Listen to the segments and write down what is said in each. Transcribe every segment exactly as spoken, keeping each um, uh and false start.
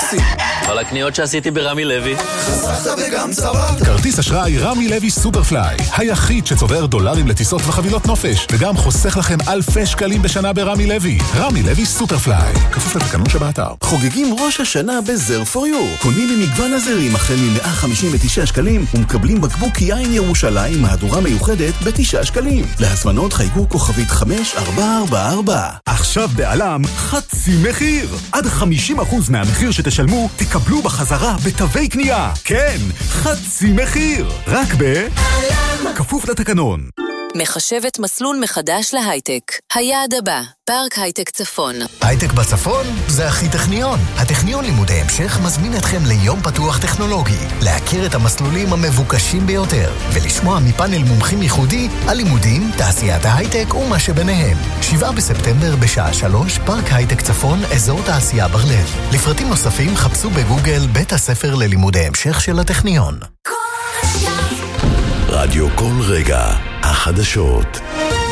בונוסים. כל הקניות שעשיתי ברמי לוי. חסכת וגם צברת. כרטיס אשראי רמי לוי סופרפליי, היחיד שצובר דולרים לטיסות וחבילות נופש, וגם חוסך לכם אלפי שקלים בשנה ברמי לוי. רמי לוי סופרפליי, כפוף לתקנון שבאתר. חוגגים ראש השנה בזר פור יו. קונים ממגוון הזרים החל מ-מאה חמישים ותשעה שקלים, ומקבלים בקבוק יין ירושלים מהדורה מיוחדת ב-תשעה שקלים. להזמנות חייגו כוכבית חמש ארבע ארבע ארבע. עכשיו בעלם חצי מחיר. עד חמישים אחוז מהמחיר שתשלמו תקבלו בחזרה בתווי קנייה. כן, חצי מחיר. רק בעלם. כפוף לתקנון. מחשבת מסלול מחדש להייטק. היעד הבא, פארק הייטק צפון. הייטק בצפון זה הכי טכניון. הטכניון לימודי המשך מזמין אתכם ליום פתוח טכנולוגי, להכיר את המסלולים המבוקשים ביותר, ולשמוע מפאנל מומחים ייחודי על לימודים, תעשיית ההייטק ומה שביניהם. שבעה בספטמבר בשעה שלוש, פארק הייטק צפון, אזור תעשייה ברלב. לפרטים נוספים חפשו בגוגל בית הספר ללימודי המשך של הטכניון. רדיו כל רגע, החדשות.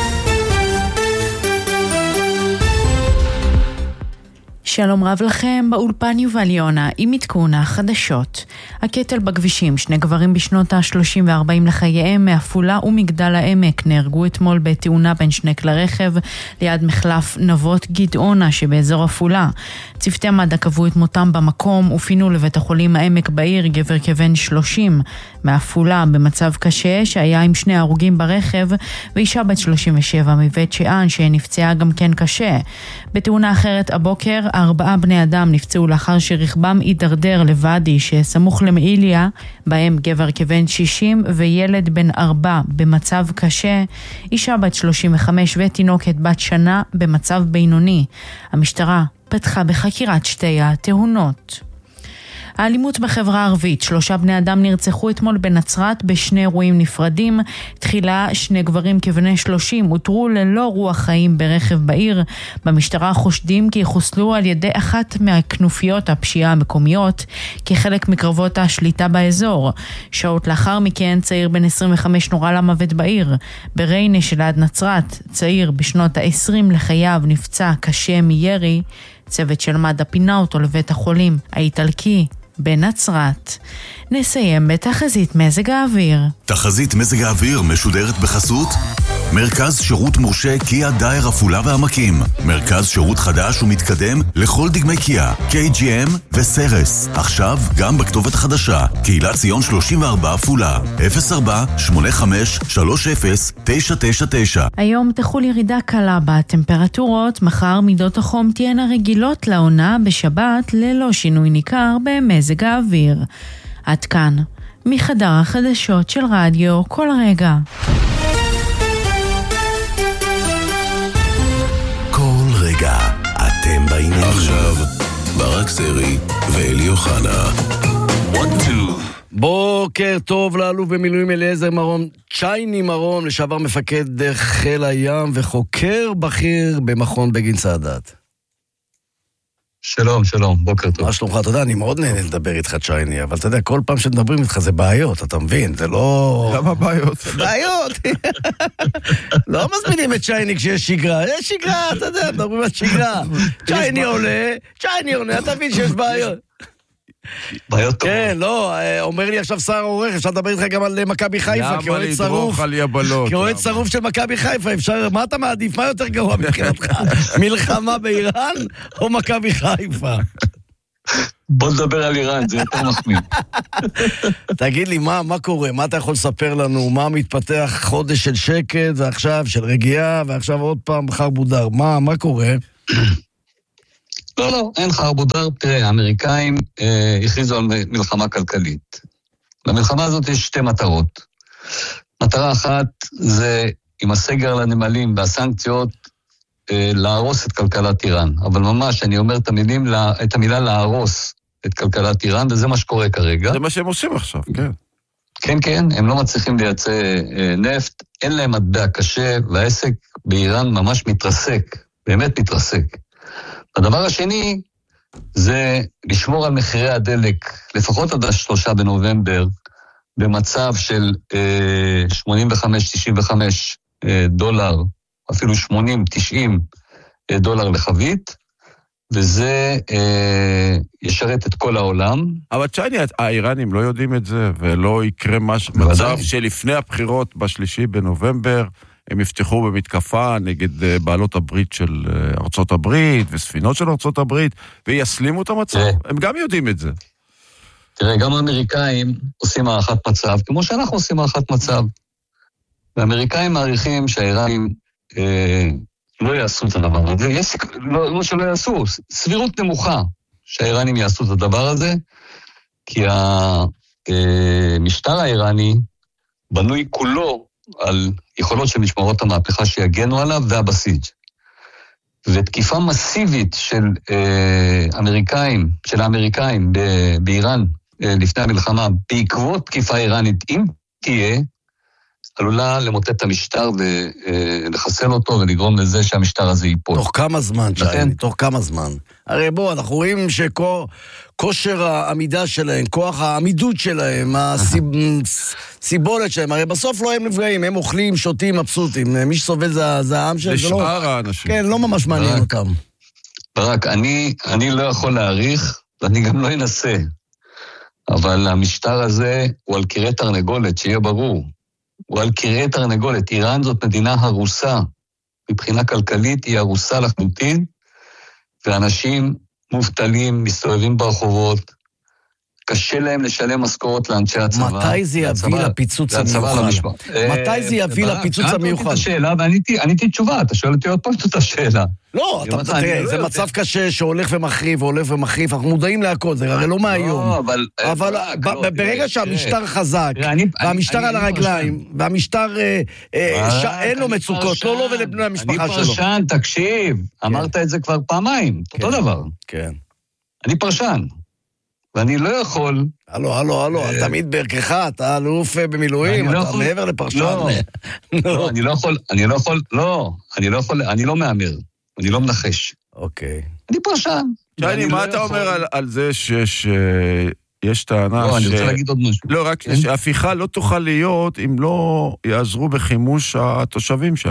שלום רב לכם, באולפן יובל יונה עם עדכון החדשות. הקטל בכבישים, שני גברים בשנות ה-שלושים ו-ארבעים לחייהם מעפולה ומגדל העמק נהרגו אתמול בתאונה בין שני כלי רכב ליד מחלף נבות גדעונה שבאזור עפולה. צוותי מד"א קבעו את מותם במקום ופינו לבית החולים העמק בעיר גבר כבן שלושים מעפולה במצב קשה שהיה עם שני הרוגים ברכב, ואישה בת שלושים ושבע מבית שאן שנפצעה גם כן קשה. בתאונה אחרת הבוקר ארבעה בני אדם נפצעו לאחר שרכבם הידרדר לוואדי שסמוך למעיליה, בהם גבר כבן שישים וילד בן ארבע במצב קשה, אישה בת שלושים וחמש ותינוקת בת שנה במצב בינוני. המשטרה פתחה בחקירת שתי התאונות. האלימות בחברה הערבית, שלושה בני אדם נרצחו אתמול בנצרת בשני אירועים נפרדים. תחילה שני גברים כבני שלושים הותרו ללא רוח חיים ברכב בעיר. במשטרה חושדים כי חוסלו על ידי אחת מהכנופיות הפשיעה המקומיות כחלק מקרבות השליטה באזור. שעות לאחר מכן צעיר בן עשרים וחמש נורה למוות בעיר. בריינה שליד נצרת, צעיר בשנות ה-עשרים לחייו נפצע קשה מירי. צוות של מד"א פינה אותו לבית החולים האיטלקי בנצרת. נסיים בתחזית מזג האוויר. תחזית מזג האוויר משודרת בחסות מרכז שירות מורשה קיה דייר עפולה והעמקים. מרכז שירות חדש ומתקדם לכל דגמי קיה, קיי ג'י אם וסרס. עכשיו גם בכתובת חדשה, קהילת ציון שלושים וארבע עפולה, אפס ארבע שמונה חמש שלוש אפס תשע תשע תשע. היום תחול ירידה קלה בטמפרטורות, מחר מידות החום תהיינה רגילות לעונה, בשבת ללא שינוי ניכר במזג האוויר. עד כאן, מחדר החדשות של רדיו כל רגע. כל רגע אתם בעניינים. עכשיו ברק סרי ואלי אוחנה. בוקר טוב לאלוף במילואים אליעזר מרום, צ'ייני מרום, לשעבר מפקד חיל הים וחוקר בכיר במכון בגין סאדאת. שלום, שלום, בוקר טוב. מה שלומך? אתה יודע, אני מאוד נהנה לדבר איתך צ'ייני, אבל אתה יודע, כל פעם שמדברים איתך זה בעיות, אתה מבין? זה לא... למה בעיות? בעיות! לא מזמינים את צ'ייני כשיש שגרה, יש שגרה, אתה יודע, מדברים על שגרה. צ'ייני עולה, צ'ייני עולה, אתה מבין שיש בעיות. בעיות טובות. כן, לא, אומר לי עכשיו שר העורך, אפשר לדבר איתך גם על מכבי חיפה, למה לדרוך על יבלות? כאוהד שרוף של מכבי חיפה, אפשר, מה אתה מעדיף? מה יותר גרוע מבחינתך? מלחמה באיראן או מכבי חיפה? בוא נדבר על איראן, זה יותר מחמיא. תגיד לי, מה, מה קורה? מה אתה יכול לספר לנו? מה מתפתח חודש של שקט, ועכשיו של רגיעה, ועכשיו עוד פעם חרבודר? מה, מה קורה? לא, לא, אין חרבודר. תראה, האמריקאים אה, הכריזו על מלחמה כלכלית. למלחמה הזאת יש שתי מטרות. מטרה אחת זה עם הסגר לנמלים והסנקציות אה, להרוס את כלכלת איראן. אבל ממש, אני אומר את, המילים, את המילה להרוס את כלכלת איראן, וזה מה שקורה כרגע. זה מה שהם עושים עכשיו, כן. כן, כן, הם לא מצליחים לייצא אה, נפט, אין להם מטבע קשה, והעסק באיראן ממש מתרסק, באמת מתרסק. הדבר השני זה לשמור על מחירי הדלק, לפחות עד השלושה בנובמבר, במצב של אה, שמונים וחמש תשעים וחמש אה, דולר, אפילו שמונים תשעים אה, דולר לחבית, וזה אה, ישרת את כל העולם. אבל צ'ייני, האיראנים לא יודעים את זה, ולא יקרה מש... מצב שלפני הבחירות בשלישי בנובמבר, הם יפתחו במתקפה נגד בעלות הברית של ארצות הברית, וספינות של ארצות הברית, ויסלימו את המצב. הם גם יודעים את זה. תראה, גם האמריקאים עושים הערכת מצב, כמו שאנחנו עושים הערכת מצב. והאמריקאים מעריכים שהאיראנים אה, לא יעשו את הדבר הזה. יש, לא, לא שלא יעשו, סבירות נמוכה שהאיראנים יעשו את הדבר הזה, כי המשטר האיראני בנוי כולו על יכולות של משמרות המהפכה שיגנו עליו והבסיג'. ותקיפה מסיבית של אה, אמריקאים, של האמריקאים ב- באיראן אה, לפני המלחמה, בעקבות תקיפה איראנית, אם תהיה, עלולה למוטט את המשטר ולחסל אותו ולגרום לזה שהמשטר הזה ייפול. תוך כמה זמן, צ'ייני? תוך כמה זמן? הרי בוא, אנחנו רואים שכושר העמידה שלהם, כוח העמידות שלהם, הסיבולת שלהם, הרי בסוף לא הם נפגעים, הם אוכלים, שותים, מבסוטים. מי שסובל זה העם שלהם. זה שאר האנשים. כן, לא ממש מעניין אותם. ברק, אני לא יכול להעריך, ואני גם לא אנסה, אבל המשטר הזה הוא על קירי תרנגולת, שיהיה ברור. הוא על קירי תרנגולת. איראן זאת מדינה הרוסה. מבחינה כלכלית היא הרוסה לחלוטין, ואנשים מובטלים, מסתובבים ברחובות, קשה להם לשלם משכורות לאנשי הצבא. מתי זה יביא לפיצוץ המיוחד? מתי זה יביא לפיצוץ המיוחד? עניתי תשובה, אתה שואל אותי עוד פעם את השאלה. לא, תראה, זה מצב קשה שהולך ומחריף, והולך ומחריף, אנחנו מודעים להכל, זה הרי לא מהיום. אבל ברגע שהמשטר חזק, והמשטר על הרגליים, והמשטר אין לו מצוקות, לא לו ולבני המשפחה שלו. אני פרשן, תקשיב, אמרת את זה כבר פעמיים, אותו דבר. כן. אני פרשן. ואני לא יכול... הלו, הלו, הלו, אתה תמיד בערכך, אתה אלוף במילואים, אתה מעבר לפרשן. לא, אני לא יכול, אני לא יכול, לא, אני לא יכול, אני לא מאמר, אני לא מנחש. אוקיי. אני פרשן. צ'ייני, מה אתה אומר על זה שיש טענה ש... לא, אני רוצה להגיד עוד משהו. לא, רק שההפיכה לא תוכל להיות אם לא יעזרו בחימוש התושבים שם.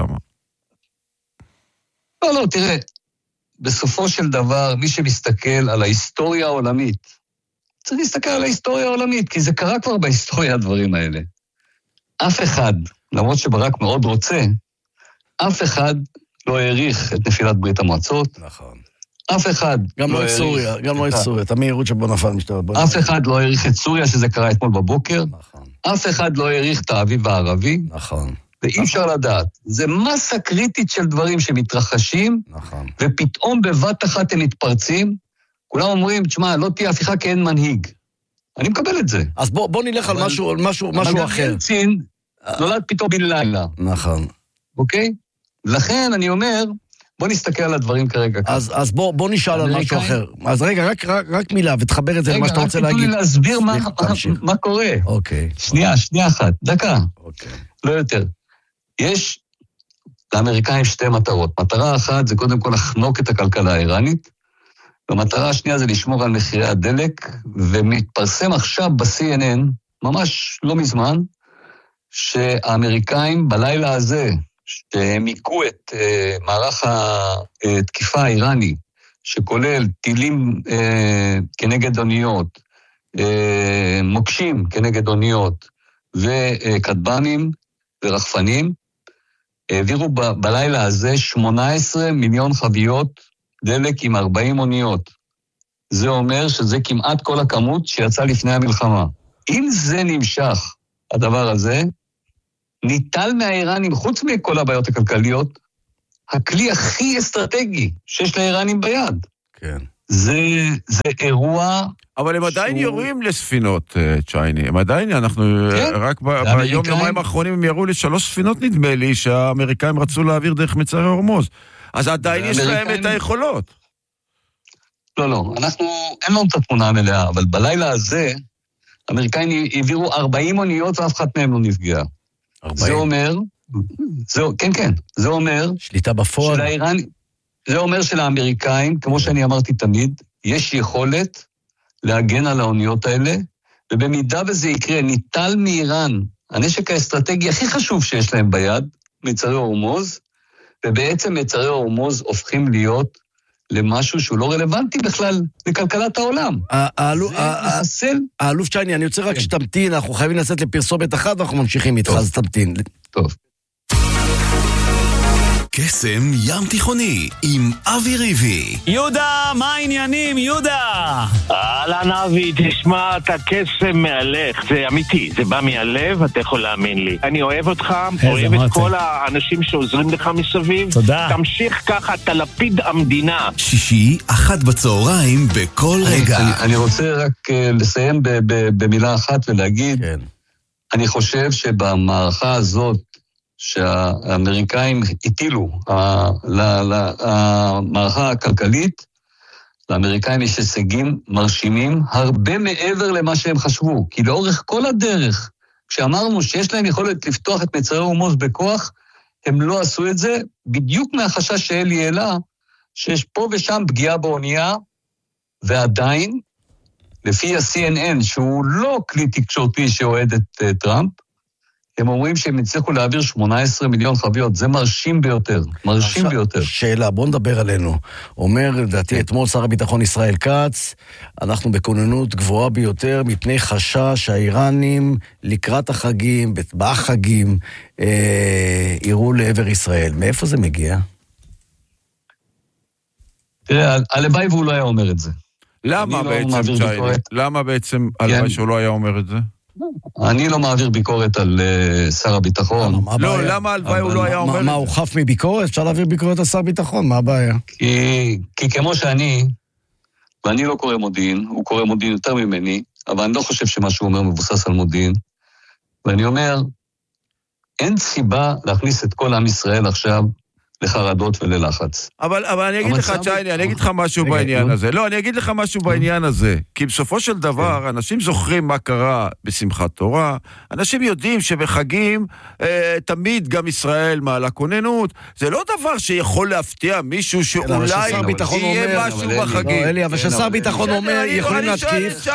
לא, לא, תראה, בסופו של דבר, מי שמסתכל על ההיסטוריה העולמית, צריך להסתכל על ההיסטוריה העולמית, כי זה קרה כבר בהיסטוריה הדברים האלה. אף אחד, למרות שברק מאוד רוצה, אף אחד לא העריך את נפילת ברית המועצות. נכון. אף אחד גם לא את סוריה, גם לא את סוריה, את המהירות שבו נפל משטר. אף אחד לא העריך את סוריה, שזה קרה אתמול בבוקר. נכון. אף אחד לא העריך את האביב הערבי. נכון. ואי אפשר לדעת. זה מסה קריטית של דברים שמתרחשים, נכון. ופתאום בבת אחת הם מתפרצים, כולם אומרים, תשמע, לא תהיה הפיכה כי אין מנהיג. אני מקבל את זה. אז בוא, בוא נלך על משהו, משהו, משהו אחר. אבל ילצין נולד פתאום בן לילה. נכון. אוקיי? לכן אני אומר, בוא נסתכל על הדברים כרגע. אז, אז בוא, בוא נשאל על משהו אחר. אז רגע, רק, רק, רק מילה, ותחבר את זה למה שאתה רוצה להגיד. רגע, רק תתנו לי להסביר מה, מה קורה. אוקיי. שנייה, שנייה אחת, דקה. אוקיי. לא יותר. יש לאמריקאים שתי מטרות. מטרה אחת זה קודם כל לחנוק את הכלכלה האיראנית, והמטרה השנייה זה לשמור על מחירי הדלק, ומתפרסם עכשיו ב-סי אן אן, ממש לא מזמן, שהאמריקאים בלילה הזה, שהם עיקו את uh, מערך התקיפה האיראני, שכולל טילים uh, כנגד אוניות, uh, מוקשים כנגד אוניות, וכטב"מים ורחפנים, העבירו ב- בלילה הזה שמונה עשרה מיליון חביות דלק עם ארבעים אוניות. זה אומר שזה כמעט כל הכמות שיצא לפני המלחמה. אם זה נמשך, הדבר הזה, ניטל מהאיראנים, חוץ מכל הבעיות הכלכליות, הכלי הכי אסטרטגי שיש לאיראנים ביד. כן. זה, זה אירוע... אבל הם עדיין שהוא... יורים לספינות, צ'ייני. הם עדיין, אנחנו כן? רק ב- ביום יומיים האחרונים הם ירו לשלוש ספינות, נדמה לי, שהאמריקאים רצו להעביר דרך מצרי הורמוז. אז עדיין יש להם את היכולות. לא, לא, אנחנו, אין לנו את התמונה המלאה, אבל בלילה הזה, האמריקאים העבירו ארבעים אוניות ואף אחד מהם לא נפגע. ארבעים? זה אומר, זה, כן, כן, זה אומר... שליטה בפועל. שלאיראן, זה אומר שלאמריקאים, כמו שאני אמרתי תמיד, יש יכולת להגן על האוניות האלה, ובמידה וזה יקרה, ניטל מאיראן, הנשק האסטרטגי הכי חשוב שיש להם ביד, מצרי הורמוז, ובעצם מצרי הורמוז הופכים להיות למשהו שהוא לא רלוונטי בכלל לכלכלת העולם. האלוף צ'ייני, אני רוצה רק שתמתין, אנחנו חייבים לצאת לפרסומת אחת, ואנחנו ממשיכים איתך, אז תמתין. טוב. קסם ים תיכוני עם אבי ריבי. יהודה, מה העניינים, יהודה? אהלן אבי, תשמע, אתה קסם מהלך, זה אמיתי, זה בא מהלב, אתה יכול להאמין לי. אני אוהב אותך, אוהב את כל האנשים שעוזרים לך מסביב. תודה. תמשיך ככה, אתה לפיד המדינה. שישי, אחת בצהריים, בכל רגע. אני, אני רוצה רק uh, לסיים ב- ב- במילה אחת ולהגיד, כן. אני חושב שבמערכה הזאת, שהאמריקאים הטילו, למערכה הכלכלית, לאמריקאים יש הישגים מרשימים, הרבה מעבר למה שהם חשבו, כי לאורך כל הדרך, כשאמרנו שיש להם יכולת לפתוח את מצרי הורמוז בכוח, הם לא עשו את זה, בדיוק מהחשש שאלי העלה, שיש פה ושם פגיעה באונייה, ועדיין, לפי ה-סי אן אן, שהוא לא כלי תקשורתי שאוהד את uh, טראמפ, הם אומרים שהם הצליחו להעביר שמונה עשרה מיליון חביות, זה מרשים ביותר, מרשים ש... ביותר. שאלה, בוא נדבר עלינו. אומר, לדעתי, אתמול שר הביטחון ישראל כץ, אנחנו בכוננות גבוהה ביותר, מפני חשש האיראנים לקראת החגים, בחגים, אה, יראו לעבר ישראל. מאיפה זה מגיע? תראה, הלוואי והוא לא היה אומר את זה. למה בעצם, צ'ייני? למה בעצם הלוואי שהוא לא היה אומר את זה? אני לא מעביר ביקורת על שר הביטחון. לא, למה הלוואי הוא לא היה אומר את זה? מה, הוא חף מביקורת? אפשר להעביר ביקורת על שר ביטחון, מה הבעיה? כי כמו שאני, ואני לא קורא מודיעין, הוא קורא מודיעין יותר ממני, אבל אני לא חושב שמה שהוא אומר מבוסס על מודיעין, ואני אומר, אין סיבה להכניס את כל עם ישראל עכשיו לחרדות וללחץ. אבל, אבל אני אגיד לך, צ'ייני, אני אגיד לך משהו בעניין הזה. לא, אני אגיד לך משהו בעניין הזה. כי בסופו של דבר, אנשים זוכרים מה קרה בשמחת תורה, אנשים יודעים שבחגים, אה, תמיד גם ישראל מעלה כוננות, זה לא דבר שיכול להפתיע מישהו שאולי יהיה משהו בחגים. אלי, אבל ששר ביטחון אומר, יכולים להתקיף,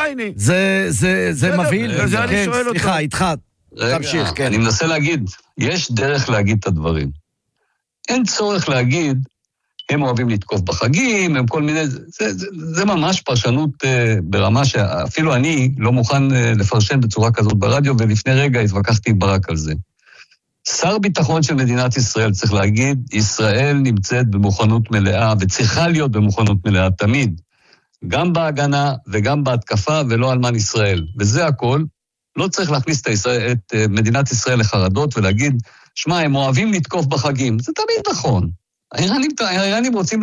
זה מבהיל. סליחה, איתך, תמשיך, כן. אני מנסה להגיד, יש דרך להגיד את הדברים. אין צורך להגיד, הם אוהבים לתקוף בחגים, הם כל מיני, זה, זה, זה ממש פרשנות uh, ברמה שאפילו אני לא מוכן uh, לפרשן בצורה כזאת ברדיו, ולפני רגע התווכחתי עם ברק על זה. שר ביטחון של מדינת ישראל צריך להגיד, ישראל נמצאת במוכנות מלאה, וצריכה להיות במוכנות מלאה תמיד, גם בהגנה וגם בהתקפה, ולא אלמן ישראל. וזה הכל, לא צריך להכניס את, ישראל, את uh, מדינת ישראל לחרדות ולהגיד, שמע, הם אוהבים לתקוף בחגים. זה תמיד נכון. האיראנים, האיראנים רוצים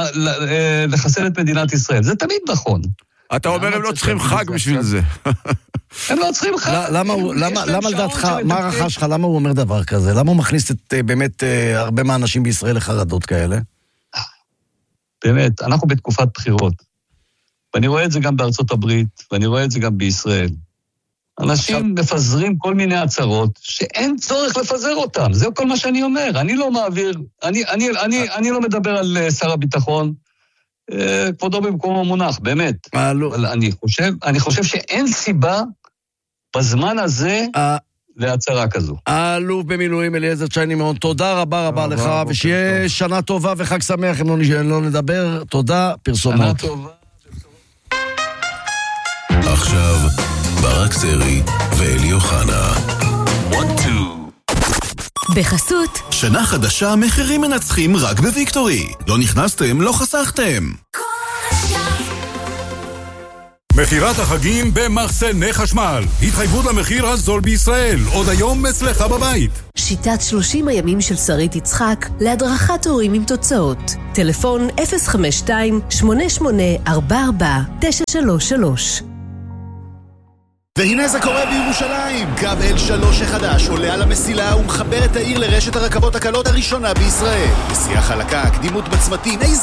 לחסל את מדינת ישראל. זה תמיד נכון. אתה אומר, הם לא צריכים חג בשביל זה. הם לא צריכים חג. למה לדעתך, מה הערכה שלך, למה הוא אומר דבר כזה? למה הוא מכניס את באמת הרבה מהאנשים בישראל לחרדות כאלה? באמת, אנחנו בתקופת בחירות. ואני רואה את זה גם בארצות הברית, ואני רואה את זה גם בישראל. אנשים מפזרים כל מיני הצהרות שאין צורך לפזר אותם, זה כל מה שאני אומר. אני לא מעביר, אני, אני, אני, אני לא מדבר על שר הביטחון, כבודו במקום המונח, באמת. אבל אני חושב, אני חושב שאין סיבה בזמן הזה להצהרה כזו. האלוף במילואים אליעזר צ'ייני מאוד, תודה רבה רבה לך, ושיהיה שנה טובה וחג שמח, אם לא נדבר, תודה, פרסומות. שנה טובה. עכשיו ברק סרי ואלי אוחנה. בחסות שנה חדשה, מחירים מנצחים רק בוויקטורי. לא נכנסתם, לא חסכתם. מחירת החגים במחסני חשמל. התחייבות למחיר הזול בישראל. עוד היום אצלך בבית. שיטת שלושים הימים של שרית יצחק להדרכת הורים עם תוצאות. טלפון אפס חמש שתיים שמונה שמונה ארבע ארבע תשע שלוש שלוש. והנה זה קורה בירושלים. קו אל שלוש החדש עולה על המסילה ומחבר את העיר לרשת הרכבות הקלות הראשונה בישראל. נסיעה חלקה, קדימות בצמתים, איזה